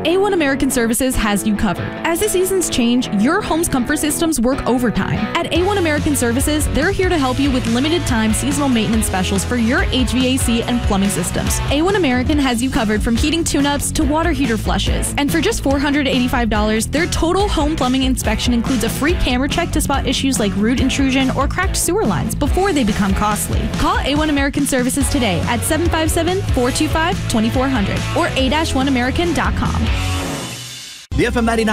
A1 American Services has you covered. As the seasons change, your home's comfort systems work overtime. At A1 American Services, they're here to help you with limited-time seasonal maintenance specials for your HVAC and plumbing systems. A1 American has you covered from heating tune-ups to water heater flushes. And for just $485, their total home plumbing inspection includes a free camera check to spot issues like root intrusion or cracked sewer lines before they become costly. Call A1 American Services today at 757-425-2400 or a-1american.com. The FM 99